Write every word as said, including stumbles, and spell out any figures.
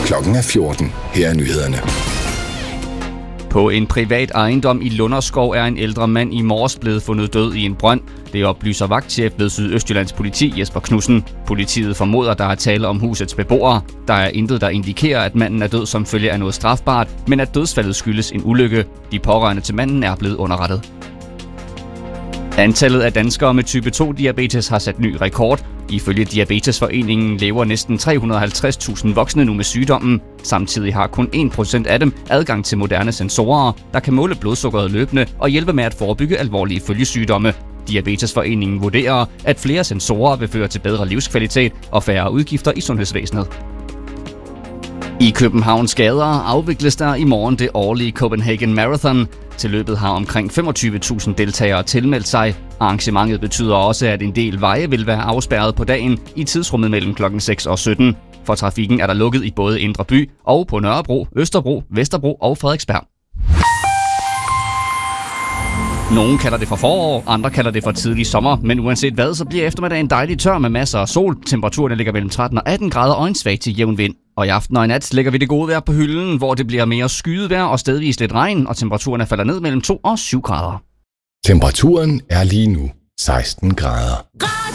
Klokken er fjorten. Her er nyhederne. På en privat ejendom i Lunderskov er en ældre mand i morges blevet fundet død i en brønd. Det oplyser vagtchef ved Sydøstjyllands politi Jesper Knudsen. Politiet formoder, der er tale om husets beboere. Der er intet, der indikerer, at manden er død som følge af noget strafbart, men at dødsfaldet skyldes en ulykke. De pårørende til manden er blevet underrettet. Antallet af danskere med type to diabetes har sat ny rekord. Ifølge Diabetesforeningen lever næsten tre hundrede og halvtreds tusind voksne nu med sygdommen. Samtidig har kun en procent af dem adgang til moderne sensorer, der kan måle blodsukkeret løbende og hjælpe med at forebygge alvorlige følgesygdomme. Diabetesforeningen vurderer, at flere sensorer vil føre til bedre livskvalitet og færre udgifter i sundhedsvæsenet. I Københavns gader afvikles der i morgen det årlige Copenhagen Marathon. Til løbet har omkring femogtyve tusind deltagere tilmeldt sig. Arrangementet betyder også, at en del veje vil være afspærret på dagen i tidsrummet mellem klokken seks og sytten. For trafikken er der lukket i både Indre By og på Nørrebro, Østerbro, Vesterbro og Frederiksberg. Nogle kalder det for forår, andre kalder det for tidlig sommer, men uanset hvad, så bliver eftermiddagen dejlig tør med masser af sol. Temperaturen ligger mellem tretten og atten grader og en svag til jævn vind. Og i aften og i nat lægger vi det gode vejr på hylden, hvor det bliver mere skydevejr og stedvis lidt regn, og temperaturen falder ned mellem to og syv grader. Temperaturen er lige nu seksten grader.